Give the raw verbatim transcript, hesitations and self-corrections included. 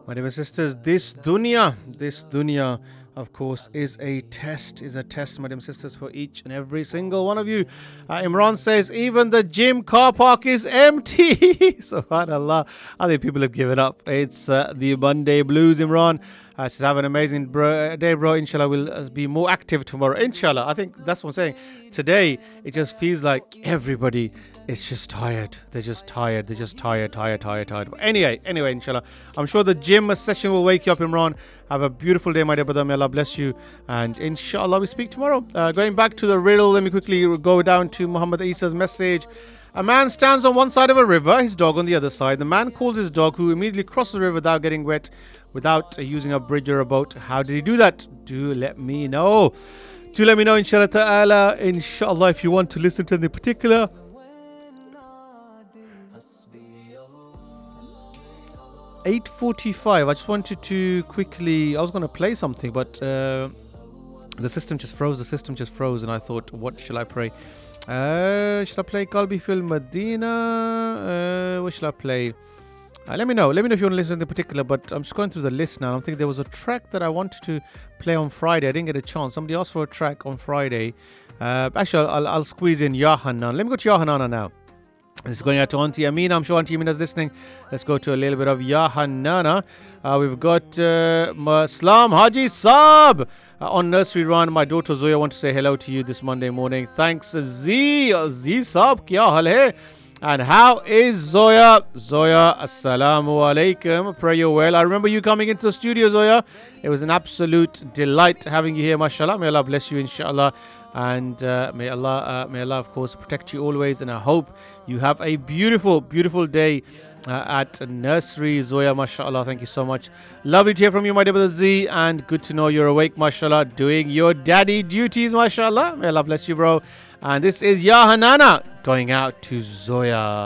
My dear sisters, this dunya, this dunya, of course, is a test, is a test, my dear sisters, for each and every single one of you. Uh, Imran says, even the gym car park is empty. Subhanallah. I think people have given up. It's uh, the Monday blues, Imran. Uh, says, have an amazing bro- day, bro. Inshallah, we'll uh, be more active tomorrow. Inshallah. I think that's what I'm saying. Today, it just feels like everybody is just tired. They're just tired. They're just tired, tired, tired, tired. But anyway, anyway, inshallah. I'm sure the gym session will wake you up, Imran. Have a beautiful day, my dear brother. May Allah bless you. And inshallah, we speak tomorrow. Uh, going back to the riddle, let me quickly go down to Muhammad Isa's message. A man stands on one side of a river, his dog on the other side. The man calls his dog, who immediately crosses the river without getting wet, without uh, using a bridge or a boat. How did he do that? Do let me know. Do let me know, inshallah ta'ala. Inshallah, if you want to listen to the particular. eight forty-five. I just wanted to quickly, I was going to play something, but uh, the system just froze. The system just froze, and I thought, what shall I play? Uh, should I play Qalbi Fil Medina? Uh, what should I play? Uh, let me know. Let me know if you want to listen to the particular, but I'm just going through the list now. I'm thinking there was a track that I wanted to play on Friday. I didn't get a chance. Somebody asked for a track on Friday. Uh, actually, I'll, I'll squeeze in Ya Hanan. Let me go to Ya Hanana now. This is going out to Auntie Amina. I'm sure Auntie Amina is listening. Let's go to a little bit of Ya Hanana. Uh, we've got uh, Maslam Haji Saab uh, on Nursery Run. My daughter Zoya wants to say hello to you this Monday morning. Thanks, Z. Z Saab, kya hal hai? And how is Zoya? Zoya, assalamu alaikum. Pray you're well. I remember you coming into the studio, Zoya. It was an absolute delight having you here, mashallah. May Allah bless you, inshallah. And uh, may Allah, uh, may Allah, of course, protect you always. And I hope you have a beautiful, beautiful day uh, at Nursery Zoya, mashallah. Thank you so much. Lovely to hear from you, my dear brother Z. And good to know you're awake, mashallah, doing your daddy duties, mashallah. May Allah bless you, bro. And this is Ya Hanana going out to Zoya.